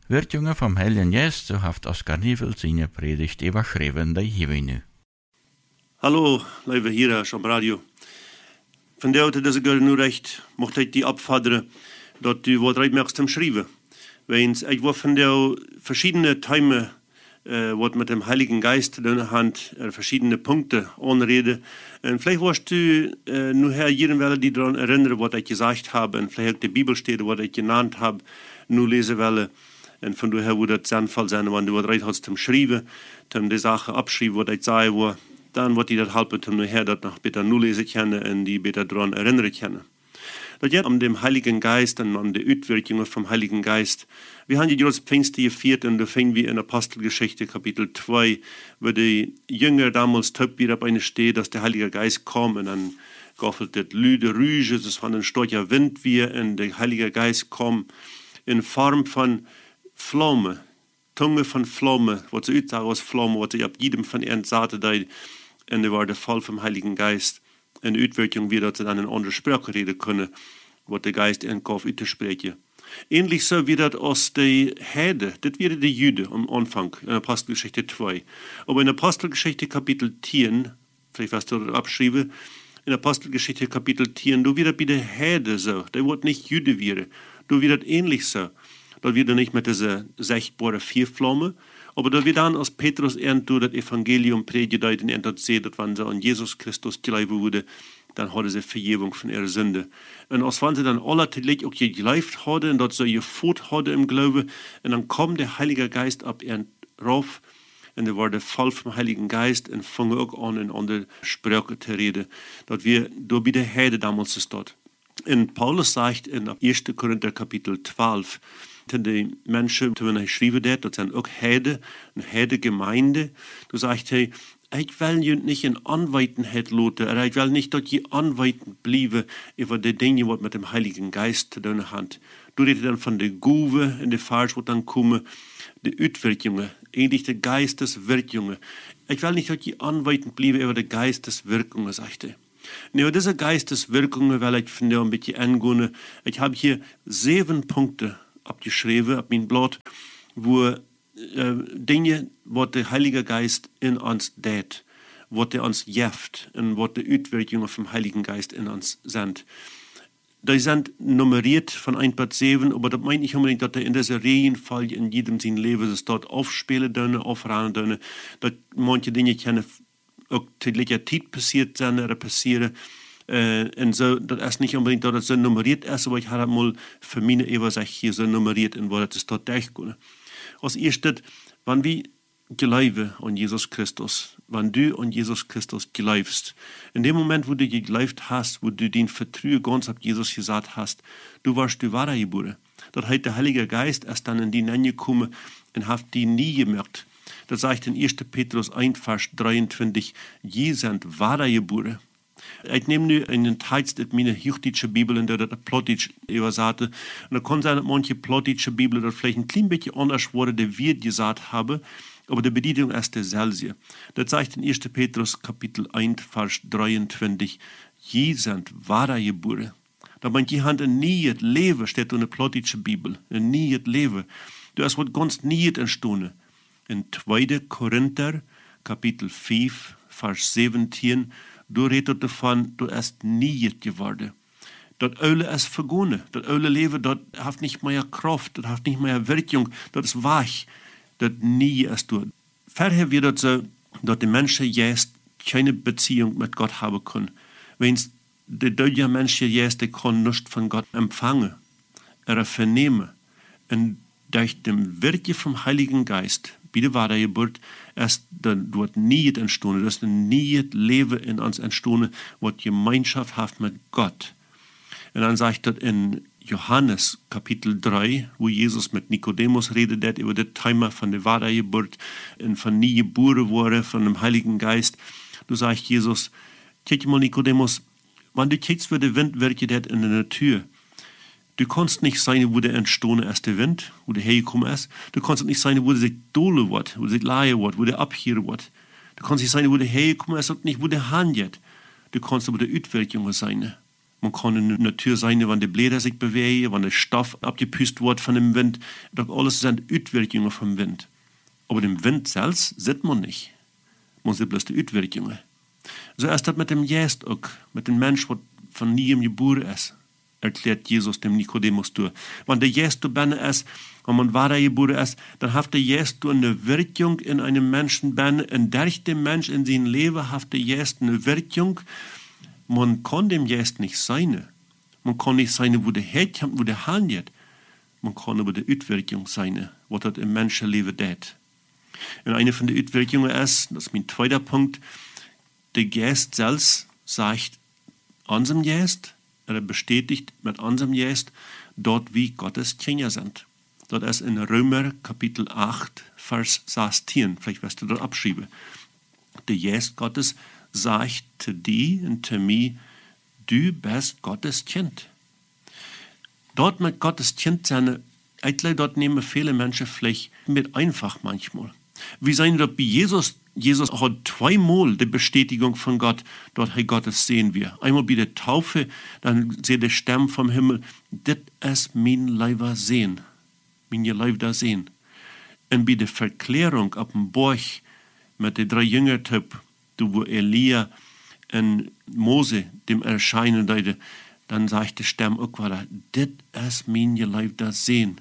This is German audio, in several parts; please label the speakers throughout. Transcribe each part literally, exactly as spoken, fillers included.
Speaker 1: Wertjungen vom Heiligen Geist, so haft Oskar Nievel seine Predigt überschrieben, die hier nu.
Speaker 2: Hallo, lieve heren op radio. Vandaag dat is ik nu recht, mocht ik die opvadderen, dat u wat rechtmerkst hem schrijven. Weens ik wil vandaag verschiedene Themen, uh, wat met dem Heiligen Geist in de hand, uh, verschiedene Punkte aanreden. En vielleicht wirst du uh, nu her jeden willen die daran erinnern, wat ik gezegd heb, en vielleicht ook de Bibelstelle, wat ik genannt heb, nu lezen willen. En van daher wordt het zinvol zijn, wanneer du wat recht hast, te schrijven, te de Sache abschrijven, wat ik zei, wo, dan wordt die dat helpen, te nu her dat nog beter nu lezen kunnen en die beter daran erinnern kunnen. Dat gaat om den Heiligen Geist en om de uitwerkingen vom Heiligen Geist. Wir haben die große Pfingste gefeiert und da finden wir in Apostelgeschichte Kapitel zwei, wo die Jünger damals taub wieder auf eine steht, dass der Heilige Geist kam und dann gaffelt das lüde Rüge, das von ein starker Wind wir und der Heilige Geist kam in Form von Flamme, Tunge von Flamme, was sie uitzagen als Flamme, was sie ab jedem von ihnen zaten, und das war der Fall vom Heiligen Geist. En de uitwerking weer dat ze dan een andere spraak reden kunnen, wat de geest in kaf uit te spreken. Ähnlich so wie dat als de Heide, dat wäre de Juden am Anfang, in Apostelgeschichte zwei. Aber in Apostelgeschichte Kapitel zehn, vielleicht was du abschreiben, in Apostelgeschichte Kapitel zehn, da wird bei de Heide so, der wird nicht Jude wäre, da wird das ähnlich so. Da wird er nicht mit dieser sichtbaren Vierflamme, aber da wird dann, als Petrus irgendwo das Evangelium predigt und er dort sieht, dass wenn sie an Jesus Christus glauben würde, dann hat sie Vergebung von ihrer Sünde. Und als wenn sie dann alle tegelijk auch geglaubt haben und dort so gefort haben im Glauben, und dann kommt der Heilige Geist ab ihren rauf, und da war der Fall vom Heiligen Geist und fangen auch an, in andere Sprache zu reden. Dass wir, da bei der Heide damals ist dort. Und Paulus sagt in ersten Korinther Kapitel zwölf, die Menschen, die er schreiben hat, das sind auch Heide, eine Heidegemeinde. Du sagst, hey, ich will je nicht in Anweitenheit lassen, ich will nicht, dass je anweitend bleiben über die Dinge, die mit dem Heiligen Geist zu tun haben. Du redest dann von der Guve in der Vers, wo dann kommen, die Uitwerkungen, eigentlich die Geisteswirkungen. Ich will nicht, dass je anweitend bleiben über die Geisteswirkungen, sagt er. Und über diese Geisteswirkungen will ich von dir ein bisschen angehen. Ich habe hier sieben Punkte abgeschrieben auf mein Blatt, wo äh, Dinge, was der Heilige Geist in uns tät, was er uns jeft und was die Uitwerkungen vom Heiligen Geist in uns sind. Die sind nummeriert von eins bis sieben, aber das meine ich unbedingt, dass er in dieser Reihenfolge in jedem sein Leben es dort aufspielen dürfen, aufrahmen dürfen, dass manche Dinge können auch zu gleicher Zeit passiert sein oder passieren. Uh, en zo, dat is niet unbedingt dat het zo nummeriert is, aber ich habe mal für meine Übersicht hier so nummeriert, in wo das dort durchkommen. Als erstes, wenn wir glauben an Jesus Christus, wenn du an Jesus Christus glaubst, in dem Moment, wo du geglaubt hast, wo du den Vertrauen ganz auf Jesus gesagt hast, du warst du wahrer geboren. Das heißt, der Heilige Geist ist dann in die gekommen und hat die nie gemerkt. Das sagt in ersten Petrus eins, Vers dreiundzwanzig, je sind wahrer geboren. Ich nehme nu einen Text aus meiner hochdeutsche Bibel, in der das Plattdeutsch übersetzt. Und da kann sein, dass manche Plattdeutsche Bibel das vielleicht ein klein bisschen anders wurde, der wir gesagt haben, aber die Bedienung ist derselbe. Das sagt in ersten Petrus Kapitel eins, Vers dreiundzwanzig, je sind wahrer geboren. Da meint die Hand ein nie Leben, steht in der Plattdeutsche Bibel, ein nie Leben. Du hast was ganz nie entstanden. In zweiten Korinther Kapitel fünf, Vers siebzehn, du redest davon, du bist nie geworden. Das Öle ist vergangen. Das Öle Leben, das hat nicht mehr Kraft, das hat nicht mehr Wirkung, das ist weich. Das nie ist du. Vorher wird das so, dass die Menschen jetzt keine Beziehung mit Gott haben können. Wenn der deutsche Mensch jetzt, der kann nichts von Gott empfangen, er vernehmen. Und durch den Wirken vom Heiligen Geist, bei der Wiedergeburt, ist dort nie entstanden, das ist nie Leben in uns entstanden, was Gemeinschaft hat mit Gott. Und dann sagt das in Johannes Kapitel drei, wo Jesus mit Nikodemus redet, über das Thema von der Wiedergeburt und von nie geboren wurde, von dem Heiligen Geist. Du sagst Jesus, guck mal Nikodemus, wenn du guckst, wie der Wind wirkt in der Natur, du kannst nicht sein, wo der entstanden ist, der Wind, wo der hergekommen ist. Du kannst nicht sein, wo der sich dole wird, wo der sich leihe wird, wo der abhören wird. Du kannst nicht sein, wo der hergekommen ist und nicht, wo der handelt. Du kannst aber die Uitwerkungen sein. Man kann in der Natur sein, wenn die Blätter sich bewegen, wenn der Stoff abgepüst wird von dem Wind. Das alles sind Auswirkungen vom Wind. Aber dem Wind selbst sieht man nicht. Man sieht bloß die Auswirkungen. So ist das mit dem Geist auch, mit dem Mensch, der von nie geboren ist, erklärt Jesus dem Nikodemus durch. Wenn der Geist du bin ist, wenn man wahrer geboren ist, dann hat der Geist du eine Wirkung in einem Menschen bin, und durch den Mensch in seinem Leben hat der Geist eine Wirkung. Man kann dem Geist nicht sein. Man kann nicht sein, wo der herkommt, wo der handelt. Man kann aber die Auswirkung sein, was das im Menschenleben tut. Und eine von den Auswirkungen ist, das ist mein zweiter Punkt, der Geist selbst sagt unserem Geist, er bestätigt mit unserem Geist, dort wie Gottes Kinder sind. Dort ist in Römer Kapitel acht, Vers sechzehn, vielleicht wirst du dort abschreiben. Der Geist Gottes sagt zu dir und zu mir, du bist Gottes Kind. Dort mit Gottes Kind sein, eigentlich dort nehmen viele Menschen vielleicht mit einfach manchmal. Wir sehen dort bei Jesus, Jesus hat zweimal die Bestätigung von Gott, dort hey Gottes sehen wir. Einmal bei der Taufe, dann seht der Stamm vom Himmel, das ist mein Leiber sehen, mein Leib da sehen. Und bei der Verklärung auf dem Berg mit den drei Jüngertypen, wo Elia und Mose dem erscheinen deute, dann sagt der Stamm auch weiter, das ist mein Leib da sehen.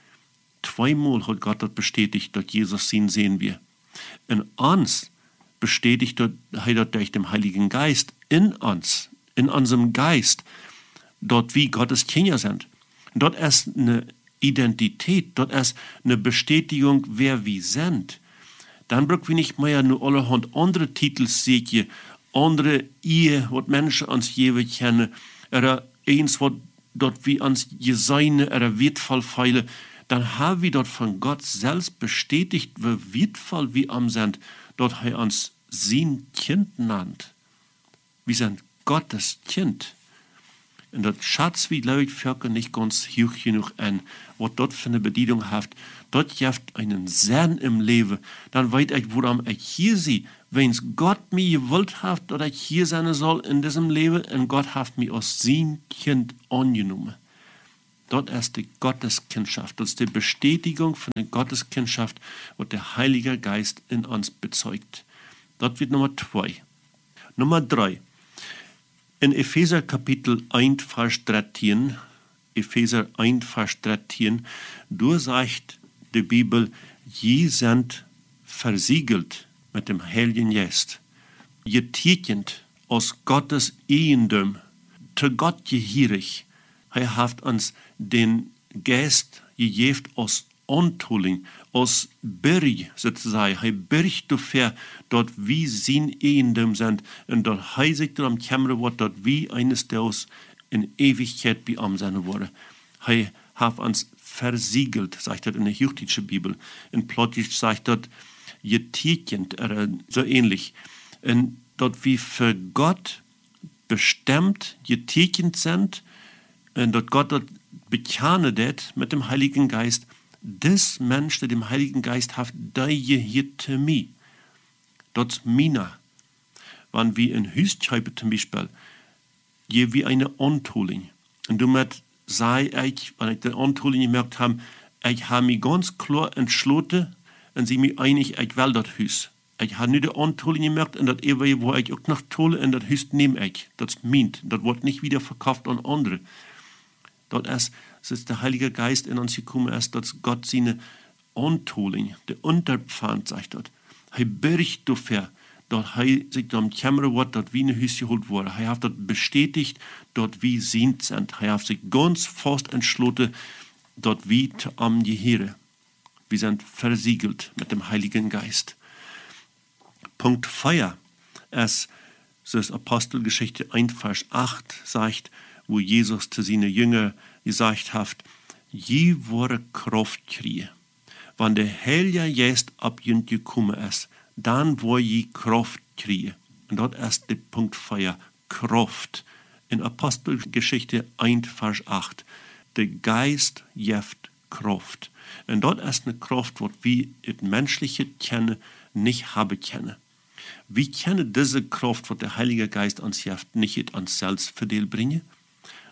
Speaker 2: Zweimal hat Gott das bestätigt, dass Jesus ihn sehen wir. In uns bestätigt er das durch den Heiligen Geist in uns, in unserem Geist, dort wie Gottes Kinder sind. Dort ist eine Identität, dort ist eine Bestätigung, wer wir sind. Dann brauchen wir nicht mehr nur allerhand andere Titel sehen, andere Ehe, was Menschen uns jeweils kennen, oder eins, was dort wie uns Geseine, oder Wertvollfeile, dann haben wir dort von Gott selbst bestätigt, wie wertvoll wir am sind, dort er uns sein Kind nannt. Wir sind Gottes Kind. Und das Schatz, wie glaube ich, Völker nicht ganz hoch genug an, was dort für eine Bedienung hat. Dort gibt einen Sinn im Leben. Dann weiß ich, woran ich hier sehe. Wenn Gott mir gewollt hat, dass ich hier sein soll in diesem Leben, und Gott hat mich als sein Kind angenommen. Dort ist die Gotteskindschaft. Das ist die Bestätigung von der Gotteskindschaft, was der Heilige Geist in uns bezeugt. Dort wird Nummer zwei. Nummer drei. In Epheser Kapitel eins, Vers dreizehn, Epheser eins, Vers dreizehn, du sagt die Bibel, je sind versiegelt mit dem Heiligen Geist, getekent aus Gottes Eigendom, zu Gott gehörig. Er hat uns den Geist gegeben aus Antuling, aus Berg sozusagen. Er birgt dafür, dort wie sein Eigendom sind. Und dort heißt er am Kämmerwort, dort wie eines Deus in Ewigkeit bei ihm sein wurde. Er hat uns versiegelt, sagt er in der Hochdeutsche Bibel. In Plattdeutsch sagt er, getekent, oder so ähnlich. Und dort wie für Gott bestimmt, getekent sind, und dort Gott dort bekannt mit dem Heiligen Geist, das Mensch, der dem Heiligen Geist hat, der hier zu mir. Dort mina. Wenn wir in Hüstscheibe zum Beispiel, je wie eine Antuling. Und damit sei ich, wenn ich die Antuling gemerkt habe, ich habe mich ganz klar entschlossen, und sie mich einig, ich will das Hüs. Ich habe nicht die Antuling gemerkt, und das ewige, wo ich auch noch tolle, und das Hüs nehme ich. Das meint, das wird nicht wieder verkauft an andere. Dort ist, es ist der Heilige Geist in uns gekommen, ist, dass Gott seine Antuling, der Unterpfand, sagt dort, er birgt dafür, dort er sich am Kämmerwort, dort wie eine Hüs geholt wurde. Er hat dort bestätigt, dort wie sind sind. Er hat sich ganz fest entschlossen, dort wie zu am Gehören. Wir sind versiegelt mit dem Heiligen Geist. Punkt vier ist, so ist Apostelgeschichte eins, Vers acht, sagt, wo Jesus zu seinen Jüngern gesagt hat, je wurde Kraft kriegen. Wenn der Heilige Geist ab jünd gekommen ist, dann wo je Kraft kriegen. Und dort ist der Punkt vier, Kraft. In Apostelgeschichte eins, Vers acht. Der Geist gibt Kraft. Und dort ist eine Kraft, die wir das menschliche Kennen nicht haben können. Wir kennen diese Kraft, die der Heilige Geist uns gibt, nicht in uns selbst verdient bringen.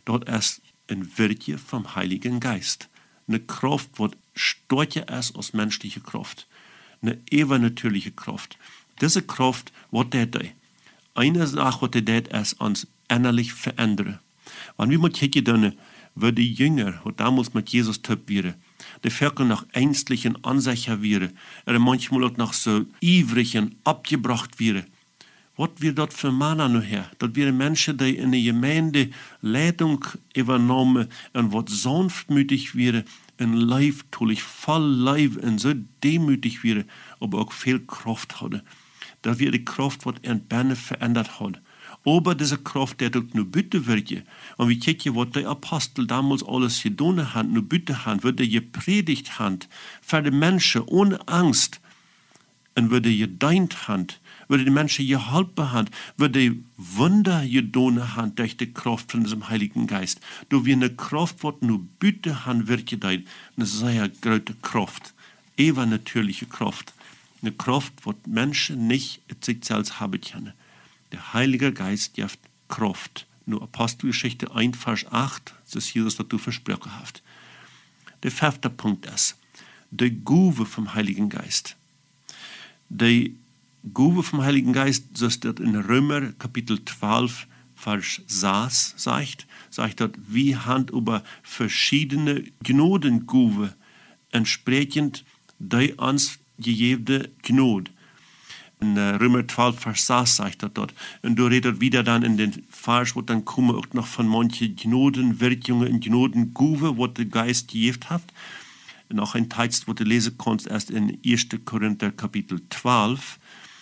Speaker 2: dort ist ein Wirke vom Heiligen Geist. Eine Kraft, was stärker ist als menschliche Kraft. Eine übernatürliche Kraft. Diese Kraft, was der da? Eine Sache, was der da ist, uns innerlich verändern. Wenn wir mit hier dann, wo die Jünger, die damals mit Jesus töp wären, die Völker noch ängstlich und unsicher wären, oder manchmal auch noch so ivrig und abgebracht wären, was wir dort für Männer noch her? Dort wären Menschen, die in der Gemeinde Leitung übernommen und was sanftmütig wären, in Leib, tulich voll Leib und so demütig wären, aber auch viel Kraft hatten. Da wir die Kraft, was in Berne verändert hat. Aber diese Kraft, der dort nur bitte wird, und wir gucken, was die Apostel damals alles getan haben, nur bitte haben, würde gepredigt haben, für die Menschen ohne Angst, und würde gedient haben, würde die Menschen geholfen haben, würde Wunder getan haben durch die Kraft von diesem Heiligen Geist. Da wir eine Kraft, was nur bitte haben, wird gedient, eine sehr große Kraft, übernatürliche Kraft, eine Kraft, was Menschen nicht in sich selbst haben können. Der Heilige Geist gibt Kraft. Nur Apostelgeschichte eins, Vers acht, das ist Jesus, was du versprochen hast. Der fünfte Punkt ist, die Gabe vom Heiligen Geist. Die Gabe vom Heiligen Geist, so ist das in Römer Kapitel zwölf, Vers sechs sagt, sagt dort, wie Hand über verschiedene Gnadengaben entsprechend die uns gegebene Gnade. In Römer zwölf, Vers sechs sagt er dort. Und du redest wieder dann in den Vers, wo dann kommen auch noch von manchen Gnadenwirkungen und Gnadengaben, was der Geist gegeben hat. Und auch ein Text, wo du lesen kannst, erst in ersten Korinther Kapitel zwölf.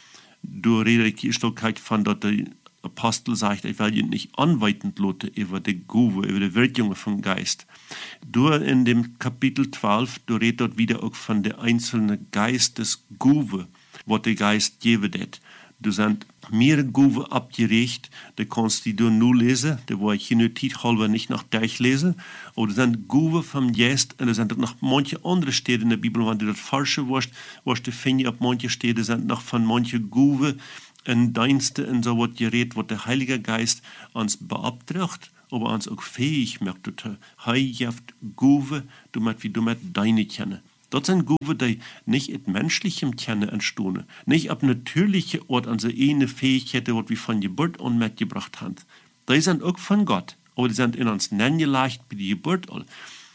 Speaker 2: Du redest die Stückheit von dort, der Apostel sagt, ich will ihn nicht anweitend loten über die Gabe, über die Wirkungen vom Geist. Du in dem Kapitel zwölf, du redest dort wieder auch von der einzelnen Geistesgabe, was der Geist geben hat. Du sind mehrere Gaben abgeregt, da kannst du nur lesen, da wo ich hier Zeit halber nicht noch durchlesen, aber das sind Gaben vom Geist, und da sind noch manche andere Städte in der Bibel, wenn du das Falsche warst, warst du finden, ab manche Städte sind noch von manchen Gaben in Dienste und so was gerät, was der Heilige Geist uns beabtragt, aber uns auch fähig macht. Du hast Gaben, du mit wie du mit deine kennen. Dort sind Gaben, die nicht in menschlichem Kennen entstehen, nicht ab natürlichem Ort an so eine Fähigkeit, die wir von Geburt an mitgebracht haben. Die sind auch von Gott, aber die sind in uns nenngeleicht bei der Geburt all.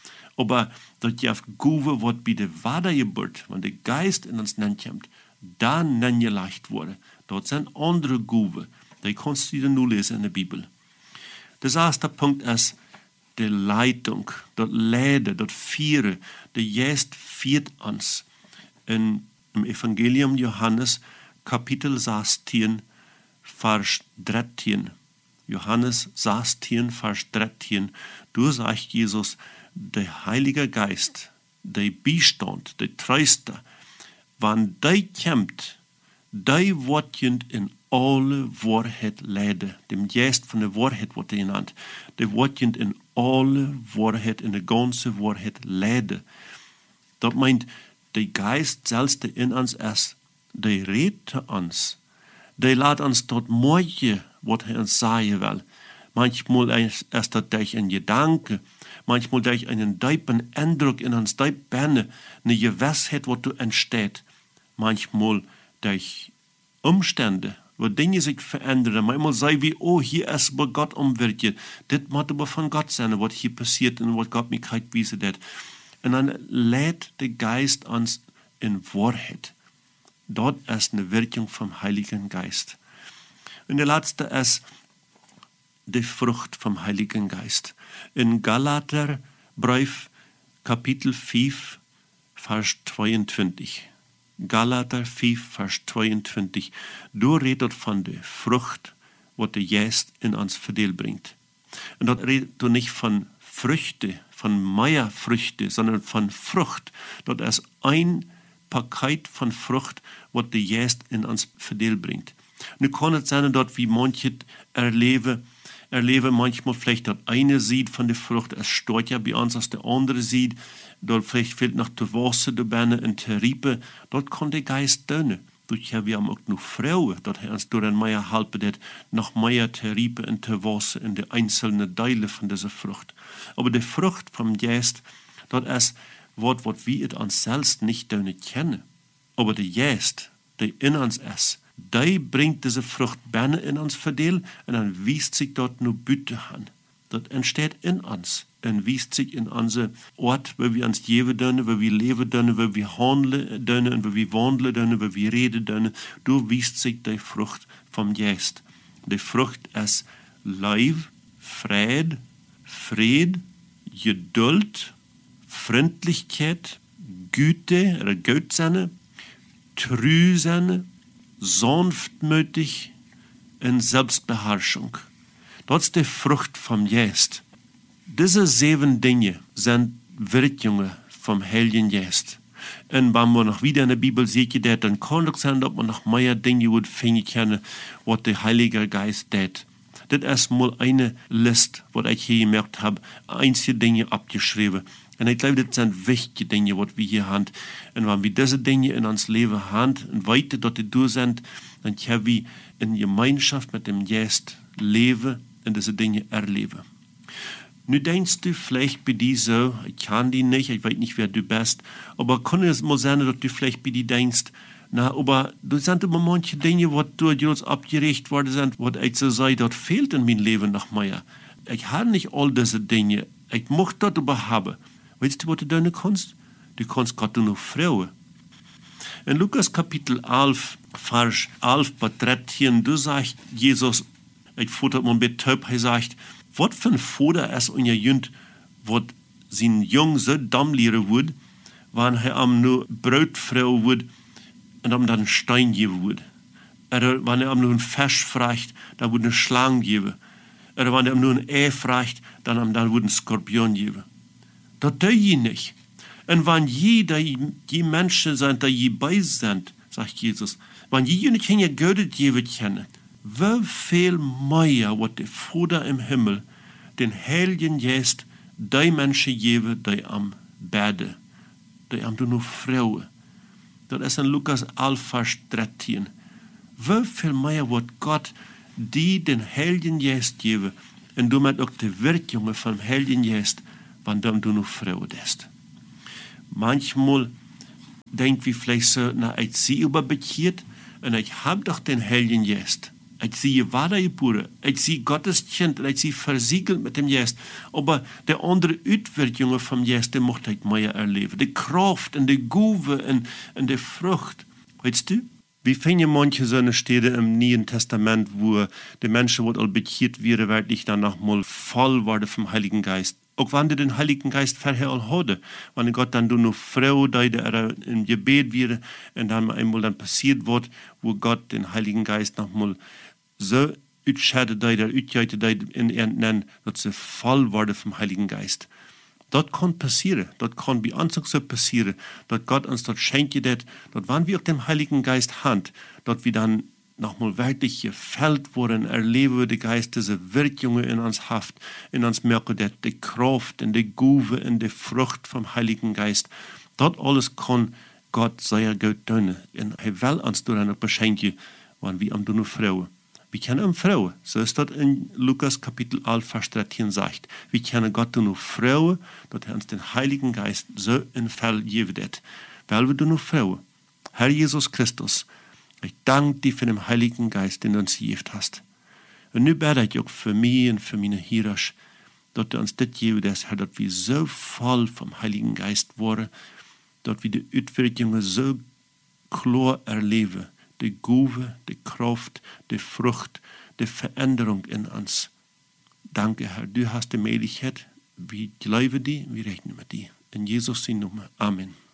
Speaker 2: Aber dort gibt Gaben, was bei der Wadergeburt, wenn der Geist in uns nennt, dann nenngeleicht wurde. Dort sind andere Gaben, die kannst du nur lesen in der Bibel. Der erste Punkt ist, die Leitung, das Leiden, das Führen, der Geist führt uns. In, Im Evangelium Johannes, Kapitel sechzehn, Vers dreizehn. Johannes sechzehn, Vers dreizehn. Du sagst Jesus, der Heilige Geist, der Beistand, der Tröster, wann der kommt, der wird in alle Wahrheit leiden. Dem Geist von der Wahrheit wird er genannt. Der wird in alle Wahrheit, in der ganze Wahrheit leiden. Das meint, der Geist selbst, der in uns ist, der redet uns. Der lässt uns dort morgen, was er uns sagen will. Manchmal ist das durch ein Gedanke, manchmal durch einen tiefen Eindruck in uns, tief Beine, eine Gewissheit, was du entsteht. Manchmal durch Umstände, wo Dinge sich verändern. Manchmal sei wie, oh, hier ist bei Gott umwirkt. Das muss aber von Gott sein, was hier passiert und was Gott mir wiesen hat. Und dann lädt der Geist uns in Wahrheit. Dort ist eine Wirkung vom Heiligen Geist. Und der letzte ist die Frucht vom Heiligen Geist. In Galaterbrief, Kapitel fünf, Vers zweiundzwanzig. Galater fünf, Vers zweiundzwanzig. Du redest von der Frucht, was der Geist in uns verdient bringt. Und dort redest du nicht von Früchte, von Meierfrüchte, sondern von Frucht. Dort ist ein Paket von Frucht, was der Geist in uns verdient bringt. Nun kann es sein, dort wie manche erleben, erleben manchmal vielleicht dort eine sieht von der Frucht, es steht ja bei uns, als der andere sieht, dort vielleicht fehlt noch die Wasser, die Beine und die Riepe, dort kann der Geist dünne. Dort hebben we ook nog vrouwen, dat hij ons door een meer helpen, dat nog meer te riepen en te wassen in de einzelne delen van deze vrucht. Aber de vrucht vom Geist, dat is wat wat we het ons zelfs niet kunnen kennen. Aber de Geist, die in ons is, die brengt deze vrucht binnen in ons verdeel en dan wiest zich dat nu buiten aan. Dat entsteht in ons en wiest zich in onze Ort, waar we ons leven doen, waar we leven doen, waar we handelen doen en waar we wandelen doen, waar we reden doen. Door wiest zich die vrucht vom Geist. Die vrucht is lief, vrede, vrede, Geduld, Freundlichkeit, Güte oder Goedsinne, Trüsinne, sanftmütig und Selbstbeherrschung. Das ist die Frucht vom Geist. Diese sieben Dinge sind Wirkungen vom Heiligen Geist. Und wenn man noch wieder in der Bibel sieht, dann kann es sein, dass man noch mehr Dinge wird finden können, was der Heilige Geist tut. Das ist mal eine Liste, was ich hier gemerkt habe, einzelne Dinge abgeschrieben. Und ich glaube, das sind wichtige Dinge, was wir hier haben. Und wenn wir diese Dinge in uns Leben haben und weiter dort durch sind, dann können wir in Gemeinschaft mit dem Geist leben und diese Dinge erleben. Nu denkst du vielleicht bei dir so, ich kann die nicht, ich weiß nicht, wer du bist, aber kann es mal sein, dass du vielleicht bei dir denkst, na, aber du sind immer manche Dinge, was durch uns abgerichtet worden sind, was ich so sage, das fehlt in meinem Leben noch mehr. Ich habe nicht all diese Dinge, ich möchte das aber haben. Weißt du, was du tun kannst? Du kannst Gott nur freuen. In Lukas Kapitel elf, Vers elf bis dreizehn, du sagst Jesus, ich futter mal mit Töp, er sagt, was für ein Vater ist unser Jünd, was sein Jung so dumm lehren wird, wenn er am nur Brotfrau wird und am dann einen Stein geben wird. Oder wenn er am nur einen Fisch fragt, dann wird eine Schlange geben. Oder wenn er am nur ein Ei fragt, dann am dann wird ein Skorpion geben. Das tue ich nicht. Und wenn je, die, die Menschen sind, die je bei sind, sagt Jesus, wenn je nicht hin Gott geben können, wie viel mehr wird der Vater im Himmel den Heiligen Geist die Menschen geben, die am Bade, die am nur Frauen. Das ist in Lukas elf, Vers dreizehn. Wie viel mehr wird Gott die den Heiligen Geist geben und damit auch die Wirkungen vom Heiligen Geist, wenn du nur Frauen bist. Manchmal denkt wir vielleicht so, na, ich sehe überbekehrt und ich habe doch den Heiligen Geist. Ich sehe wahre Geburt, ich sehe Gottes Kind und ich sehe versiegelt mit dem Geist. Aber der andere Auswirkungen vom Geist, der möchte ich mehr erleben. Die Kraft und die Guve und, und die Frucht. Weißt du? Wir finden manche so eine Stelle im Neuen Testament, wo die Menschen, die all bekehrt werden, wirklich dann nochmal voll werden vom Heiligen Geist. Auch wenn die den Heiligen Geist vorher all hatte, wenn Gott dann nur Frau, die er im Gebet wird, und dann einmal dann passiert wird, wo Gott den Heiligen Geist nochmal so uitscheidet, die er uitgeiten, die in er nennen, dass sie voll werden vom Heiligen Geist. Das kann passieren, das kann bei uns auch so passieren, dass Gott uns das schenkt, dass wenn wir auch dem Heiligen Geist haben, dass wir dann nochmal wirklich gefällt worden, erleben wir die Geist, diese Wirkungen in uns haft, in uns merken, dass die Kraft und die Guve und die Frucht vom Heiligen Geist, das alles kann Gott sehr gut tun. Und er will uns durch eine beschenken, wenn wir am nur Frauen. Wir kennen eine Frau, so ist das in Lukas Kapitel elf, Vers dreizehn sagt. Wir kennen Gott nur Frauen, dass er uns den Heiligen Geist so in Fall geben wird. Weil wir nur Frauen. Herr Jesus Christus, ich danke dir für den Heiligen Geist, den du uns gegeben hast. Und nun bete ich auch für mich und für meine Hörer, dass du uns das geben wirst, Herr, dass wir so voll vom Heiligen Geist waren, dass wir die Auswirkungen so klar erleben. Die Guve, die Kraft, die Frucht, die Veränderung in uns. Danke, Herr, du hast die Möglichkeit. Wir glauben dir, wir rechnen mit dir. In Jesus' Namen. Amen.